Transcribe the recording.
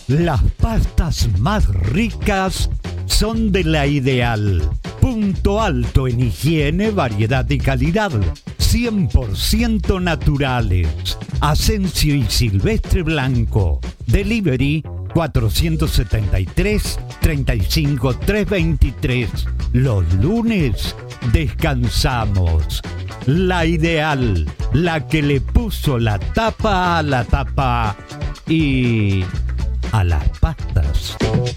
Las pastas más ricas son de La Ideal. Punto alto en higiene, variedad y calidad. 100% naturales. Asensio y Silvestre Blanco. Delivery 473-35-323. Los lunes descansamos. La Ideal, la que le puso la tapa a la tapa y a las pastas.